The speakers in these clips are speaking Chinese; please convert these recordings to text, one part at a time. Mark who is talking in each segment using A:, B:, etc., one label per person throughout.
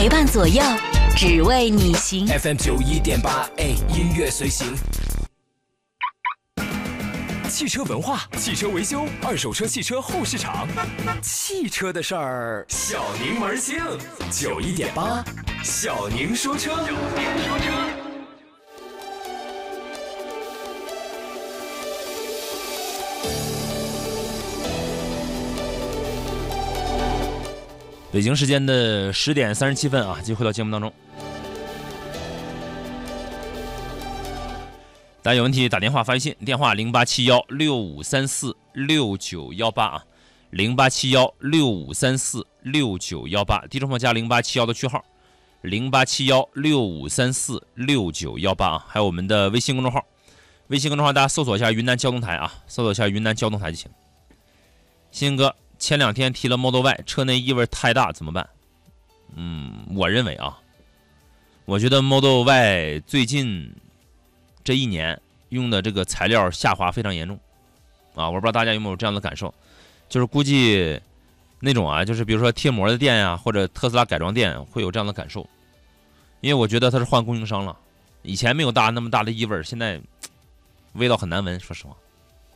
A: 陪伴左右，只为你行。
B: FM 91.8，音乐随行。汽车文化、汽车维修、二手车汽车后市场，汽车的事儿，小柠檬星91.8，小宁说车。
C: 北京时间的10点37分啊，继续回到节目当中。大家有问题打电话发微信，电话087165346918啊，087165346918，地中朋加0871的区号，087165346918啊，还有我们的微信公众号，微信公众号大家搜索一下云南交通台啊，搜索一下云南交通台就行。新哥，前2天提了 Model Y， 车内异味太大怎么办？我认为啊，我觉得 Model Y 最近这1年用的这个材料下滑非常严重啊，我不知道大家有没有这样的感受，就是估计那种啊，就是比如说贴膜的店呀，或者特斯拉改装店会有这样的感受，因为我觉得它是换供应商了，以前没有那么大的异味，现在味道很难闻，说实话。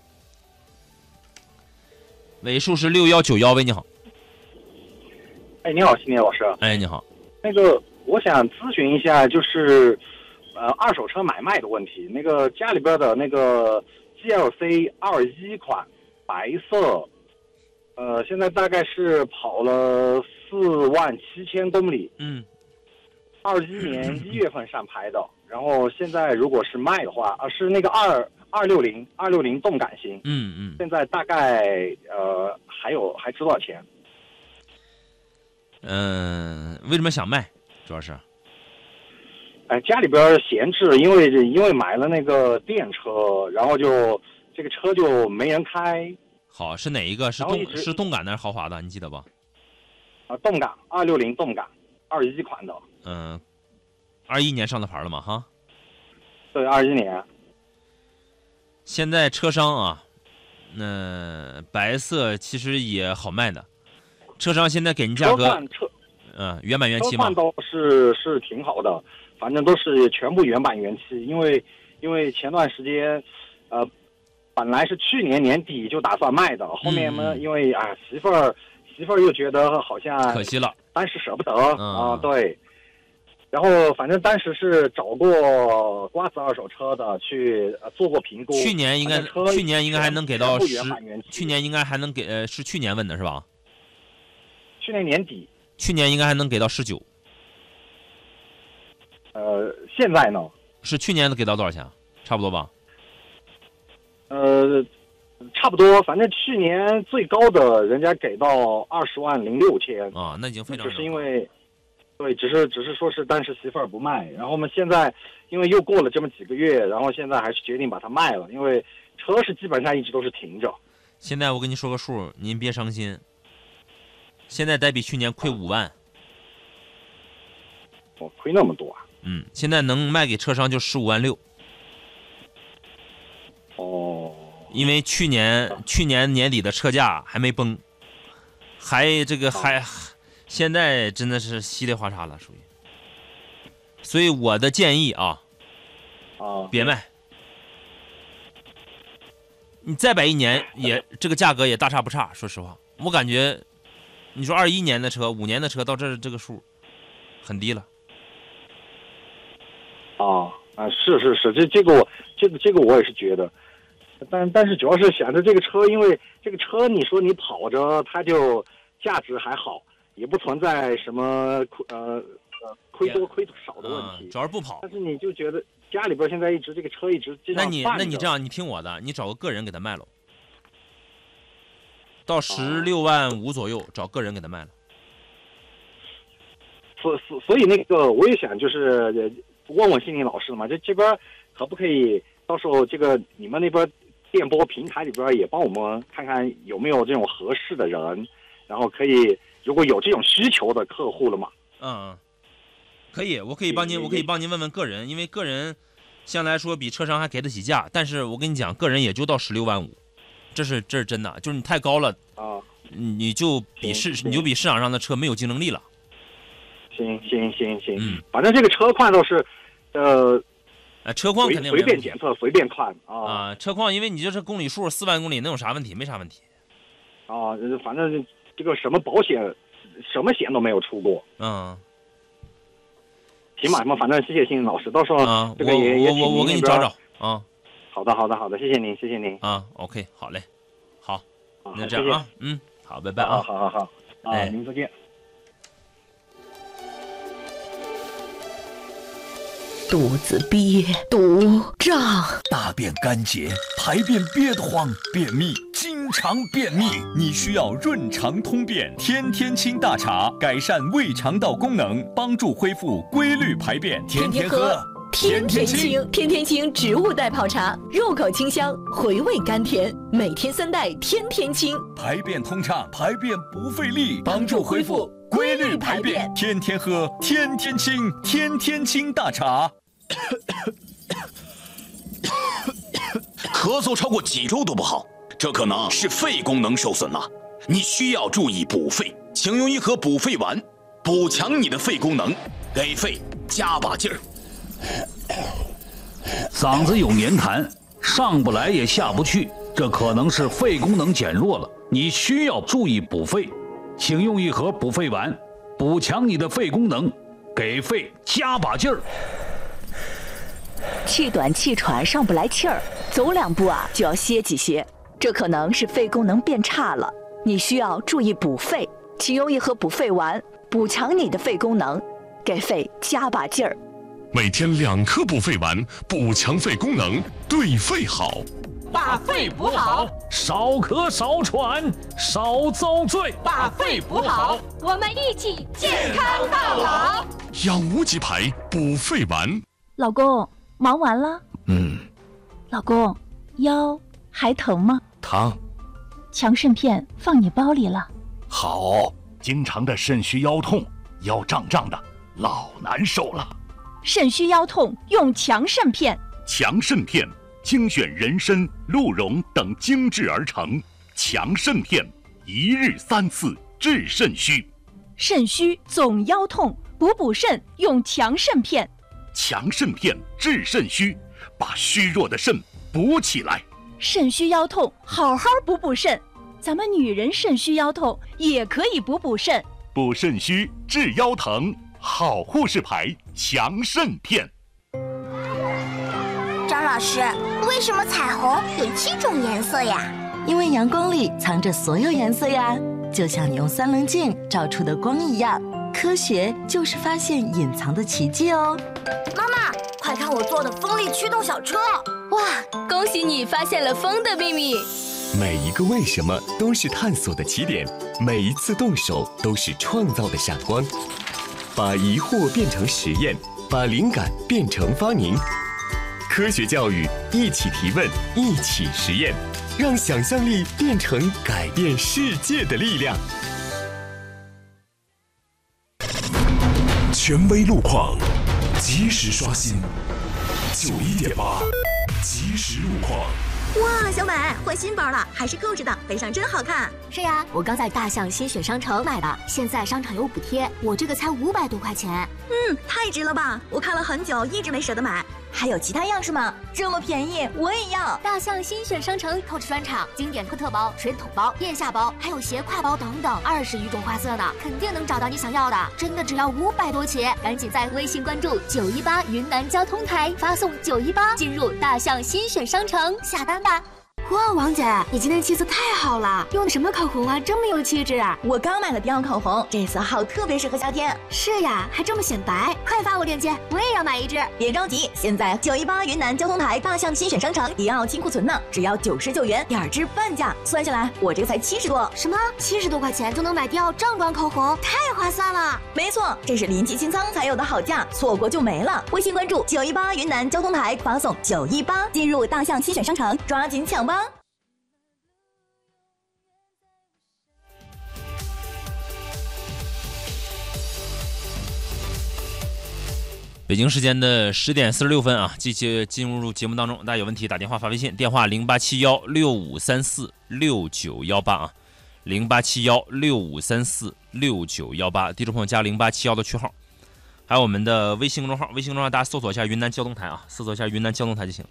C: 尾数是6191，喂，你好。
D: 哎，你好，新年老师。
C: 哎，你好。
D: 那个，我想咨询一下，就是二手车买卖的问题。那个家里边的那个 GLC 21款白色，现在大概是跑了47000公里。21年1月份上牌的，然后现在如果是卖的话，是那个260动感型。现在大概还值多少钱？
C: 为什么想卖？主要是，
D: 家里边闲置，因为买了那个电车，然后就这个车就没人开。
C: 好，是哪一个？是动感的还是豪华的？你记得吧？
D: 动感260动感21款的。
C: 21年上的牌了嘛？哈。
D: 对，21年。
C: 现在车商啊，白色其实也好卖的，车商现在给您价格，原版原漆嘛，
D: 车倒是挺好的，反正都是全部原版原漆，因为前段时间，本来是去年年底就打算卖的，后面呢，因为媳妇儿又觉得好像
C: 可惜了，
D: 当时舍不得对。然后反正当时是找过瓜子二手车的去做过评估，
C: 去年应该还能给到10，去年应该还能给是去年问的是吧？
D: 去年年底，
C: 去年应该还能给到19。
D: 现在呢？
C: 是去年给到多少钱？差不多吧？
D: 差不多，反正去年最高的人家给到20.6万
C: 啊，那已经非常。
D: 只是因为。对，只是说是当时媳妇儿不卖，然后我们现在因为又过了这么几个月，然后现在还是决定把它卖了，因为车是基本上一直都是停着。
C: 现在我跟您说个数，您别伤心。现在得比去年亏5万。
D: 亏那么多啊？
C: 现在能卖给车商就15.6万。因为去年年底的车价还没崩，现在真的是稀里哗嚓了，属于。所以我的建议别卖，你再摆1年这个价格也大差不差。说实话，我感觉，你说21年的车、5年的车到这个数，很低了。
D: 是，这个我也是觉得，但是主要是想着这个车，因为这个车你说你跑着它就价值还好。也不存在什么亏多亏少的问题，
C: 主要是不跑。
D: 但是你就觉得家里边现在这个车一直
C: 那你这样，你听我的，你找个人给他卖了，到16.5万左右，找个人给他卖了。
D: 所以那个我也想就是问问心理老师嘛，这边可不可以到时候这个你们那边电波平台里边也帮我们看看有没有这种合适的人，然后可以。如果有这种需求的客户了嘛，
C: 可以，我可以帮您问问个人，因为个人相对来说比车商还给得起价，但是我跟你讲，个人也就到16.5万，这是真的，就是你太高了你就比市场上的车没有竞争力了。
D: 行，反正这个车况都是，
C: 车况肯定
D: 随便检测随便看
C: 啊。车况因为你就是公里数4万公里，能有啥问题？没啥问题。
D: 反正这个什么保险，什么险都没有出过。行吧，反正谢谢星老师，到时候这个
C: 我给你找找啊。
D: 好的，谢谢您
C: 啊。OK， 好嘞，好，那这样啊，好，拜拜啊。
D: 好，您再见。
A: 肚子憋，肚胀，
E: 大便干结，排便憋得慌，便秘，经常便秘，你需要润肠通便天天清大茶，改善胃肠道功能，帮助恢复规律排便，天天喝。
A: 天天清，天天清植物代泡茶，入口清香，回味甘甜，每天3袋，天天清，
E: 排便通畅，排便不费力，帮助恢复规律排便，天天喝，天天清，天天清大茶。
F: 咳嗽超过几周都不好，这可能是肺功能受损了，你需要注意补肺，请用一盒补肺丸，补强你的肺功能，给肺加把劲儿。
G: 嗓子有黏痰，上不来也下不去，这可能是肺功能减弱了，你需要注意补肺，请用一盒补肺丸，补强你的肺功能，给肺加把劲儿。
A: 气短气喘上不来气儿，走2步就要歇几歇，这可能是肺功能变差了，你需要注意补肺，请用一盒补肺丸，补强你的肺功能，给肺加把劲儿。
H: 每天2颗补肺丸，补强肺功能，对肺好。
I: 把肺补好，
G: 少咳少喘少遭罪。
I: 把肺补好，我们一起健康到老。
H: 养无极牌补肺丸。
J: 老公，忙完了？老公，腰还疼吗？
K: 疼。
J: 强肾片放你包里了。
K: 好，经常的肾虚腰痛，腰胀胀的，老难受了。
J: 肾虚腰痛用强肾片。
K: 强肾片精选人参、鹿茸等精制而成，强肾片1日3次治肾虚。
J: 肾虚总腰痛，补肾用强肾片。
K: 强肾片治肾虚，把虚弱的肾补起来。
J: 肾虚腰痛好好补肾，咱们女人肾虚腰痛也可以补肾。
K: 补肾虚治腰疼，好护士牌强肾片。
L: 张老师，为什么彩虹有7种颜色呀？
M: 因为阳光里藏着所有颜色呀，就像你用3棱镜照出的光一样。科学就是发现隐藏的奇迹哦。
L: 妈妈，快看我做的风力驱动小车！
A: 哇，恭喜你发现了风的秘密。
B: 每一个为什么都是探索的起点，每一次动手都是创造的闪光。把疑惑变成实验，把灵感变成发明。科学教育，一起提问，一起实验，让想象力变成改变世界的力量。
H: 权威路况，及时刷新，91.8，及时路况。
N: 哇，小美换新包了，还是购置的，背上真好看。
O: 是呀，我刚在大象新选商城买的，现在商场有补贴，我这个才500多块钱。
N: 太值了吧！我看了很久，一直没舍得买。
M: 还有其他样式吗？这么便宜，我也要！
O: 大象新选商城购置专场，经典特包、水桶包、腋下包，还有斜挎包等等，20余种花色呢，肯定能找到你想要的。真的只要500多起，赶紧在微信关注918云南交通台，发送918进入大象新选商城下单吧。哇，王姐，你今天气色太好了，用的什么口红啊？这么有气质啊！
M: 我刚买的迪奥口红，这色号特别适合夏天。
O: 是呀，还这么显白，快发我链接，我也要买一支。
M: 别着急，现在918云南交通台大象新选商城迪奥清库存呢，只要99元，2支半价，算下来我这个才70多。
O: 什么？70多块钱就能买迪奥正装口红，太划算了！
M: 没错，这是临期清仓才有的好价，错过就没了。微信关注918云南交通台，发送918进入大象新选商城，抓紧抢吧！
C: 北京时间的10点46分啊，继续进入节目当中，大家有问题打电话发微信，电话087165346918啊，087165346918，听众朋友加0871的区号还有我们的微信公众号，微信公众号大家搜索一下云南交通台啊，搜索一下云南交通台就行。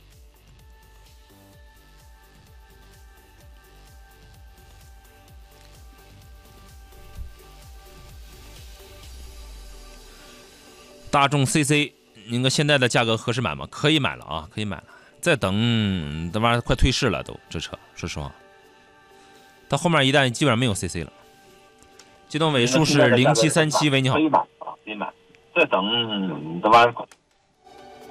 C: 大众 CC， 您个现在的价格合适买吗？可以买了啊，可以买了。再等这玩意儿快退市了都，这车说实话，到后面一代基本上没有 CC 了。机动尾数是0737，喂，你好。
P: 可以买啊，可以买。再等这玩意儿